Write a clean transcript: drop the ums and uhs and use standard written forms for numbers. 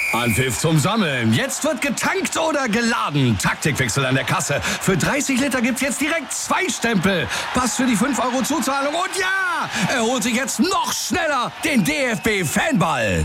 Anpfiff zum Sammeln. Jetzt wird getankt oder geladen. Taktikwechsel an der Kasse. Für 30 Liter gibt's jetzt direkt 2 Stempel. Pass für die 5 € Zuzahlung. Und ja, er holt sich jetzt noch schneller den DFB-Fanball.